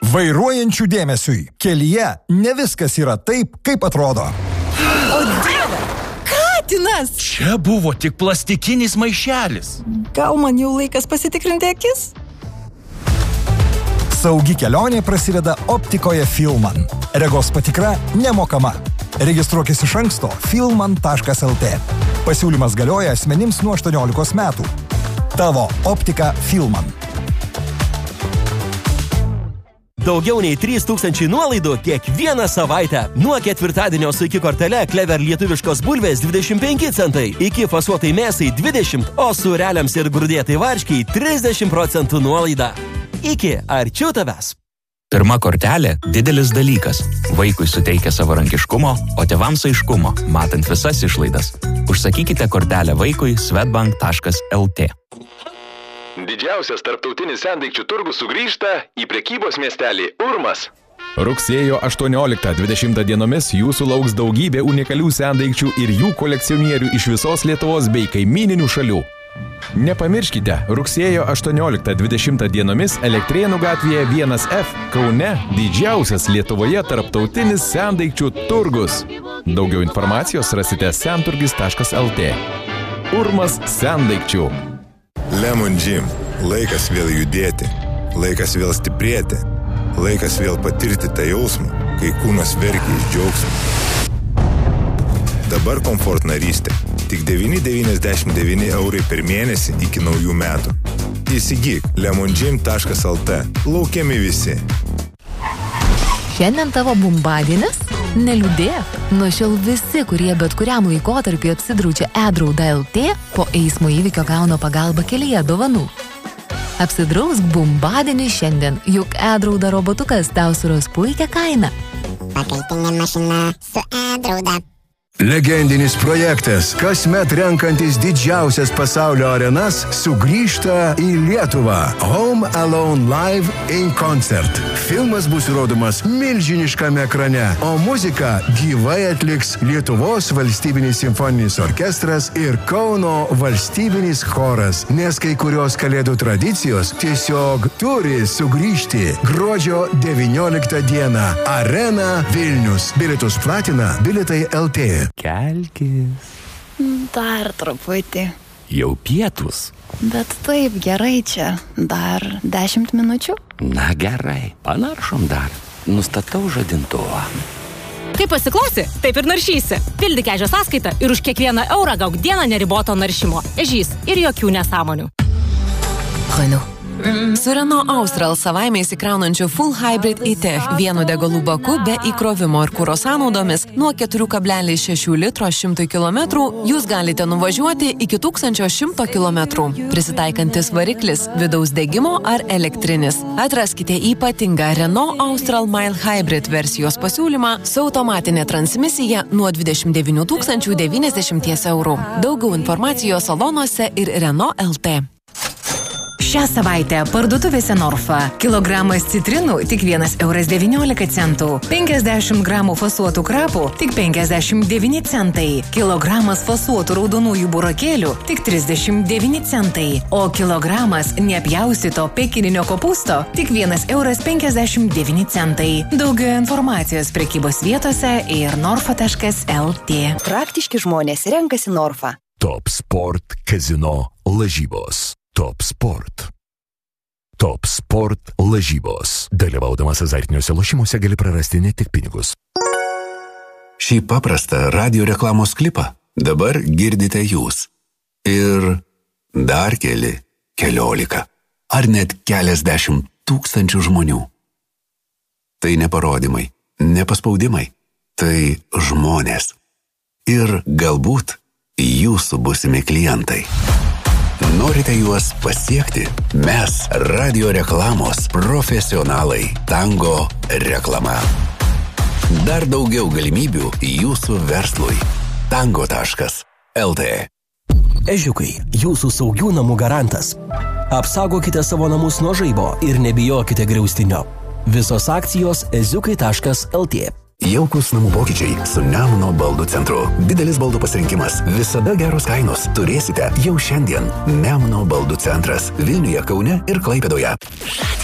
Vairuojančių dėmesiui. Kelyje ne viskas yra taip, kaip atrodo. O Dieve, katinas! Čia buvo tik plastikinis maišelis. Gal man jau laikas pasitikrinti akis? Saugi kelionė prasideda optikoje Filman. Regos patikra nemokama. Registruokis iš anksto filman.lt. Pasiūlymas galioja asmenims nuo 18 metų. Tavo optika Filman. Daugiau nei 3000 nuolaidų kiekvieną savaitę. Nuo ketvirtadienio su iki kortele Clever lietuviškos bulvės 25 centai, iki fasuotai mėsai 20, o sūreliams ir grūdėtai varškiai 30% nuolaida. Iki arčiau tavęs. Pirma kortelė – didelis dalykas. Vaikui suteikia savarankiškumo, o tėvams aiškumo, matant visas išlaidas. Užsakykite kortelę vaikui swedbank.lt. Didžiausias tarptautinis sendaikčių turgus sugrįžta į prekybos miestelį Urmas. Rugsėjo 18-20 dienomis jūsų lauks daugybė unikalių sendaikčių ir jų kolekcionierių iš visos Lietuvos bei kaimyninių šalių. Nepamirškite, rugsėjo 18-20 dienomis Elektrėnų gatvėje 1F Kaune didžiausias Lietuvoje tarptautinis sendaikčių turgus. Daugiau informacijos rasite senturgis.lt. Urmas sendaikčių. Lemon Gym. Laikas vėl judėti. Laikas vėl stiprėti. Laikas vėl patirti tą jausmą, kai kūnas verkia iš džiaugsmo. Dabar komfort narystė. Tik 9,99 € per mėnesį iki naujų metų. Įsigyk lemongym.lt. Laukiami visi. Šiandien tavo bumbadienis? Neliūdėk. Nuo šiol visi, kurie bet kuriam laikotarpiu apsidraudžia e-drauda LT, po eismo įvykio gauna pagalbą kelyje dovanų. Apsidrausk bumbadienį šiandien, juk e-drauda robotukas tau suras puikią kainą. Pakaitinė mašina su e-drauda. Legendinis projektas, kasmet renkantis didžiausias pasaulio arenas, sugrįžta į Lietuvą. Home Alone Live in Concert. Filmas bus rodomas milžiniškame ekrane, o muziką gyvai atliks Lietuvos valstybinis simfoninis orkestras ir Kauno valstybinis choras, nes kai kurios kalėdų tradicijos tiesiog turi sugrįžti. Gruodžio 19 dieną. Arena Vilnius. Bilietus platina Bilietai LT. Kelkis. Dar truputį. Jau pietus. Bet taip gerai čia. Dar 10 minučių? Na gerai, panaršom dar. Nustatau žadintuvą. Kaip pasiklausi, taip ir naršysi. Pildyk ežio sąskaitą ir už kiekvieną eurą gauk dieną neriboto naršymo. Ežys ir jokių nesąmonių. Renault. Su Renault Austral savaime įsikraunančiu Full Hybrid e-Tech vienu degalų baku be įkrovimo ir kuro sąnaudomis nuo 4,6 litro 100 km jūs galite nuvažiuoti iki 1100 km. Prisitaikantis variklis, vidaus degimo ar elektrinis. Atraskite ypatingą Renault Austral Mile Hybrid versijos pasiūlymą su automatinė transmisija nuo 29 090 €. Daugiau informacijos salonuose ir Renault LT. Šią savaitę parduotuvėse Norfa. Kilogramas citrinų tik 1,19 €. 50 gramų fasuotų krapų tik 59 centai. Kilogramas fasuotų raudonųjų burokėlių tik 39 centai. O kilogramas neapjaustyto pekininio kopūsto tik 1,59 €. Daugiau informacijos prekybos vietose ir norfa.lt. Praktiški žmonės renkasi Norfa. Top Sport Kazino lažybos. Top Sport. Top Sport lažybos. Dalyvaudamas azartiniuose lošimuose gali prarasti ne tik pinigus. Šį paprastą radio reklamos klipą dabar girdite jūs. Ir dar keliolika, ar net keliasdešimt tūkstančių žmonių. Tai ne parodymai, ne paspaudimai, tai žmonės. Ir galbūt jūsų būsimi klientai. Norite juos pasiekti? Mes, radio reklamos profesionalai, Tango reklama. Dar daugiau galimybių jūsų verslui. Tango.lt. Ežiukai, jūsų saugių namų garantas. Apsaugokite savo namus nuo žaibo ir nebijokite griaustinio. Visos akcijos eziukai.lt. Jaukus namų pokyčiai su Nemuno baldų centru. Didelis baldų pasirinkimas, visada geros kainos. Turėsite jau šiandien. Nemuno baldų centras Vilniuje, Kaune ir Klaipėdoje.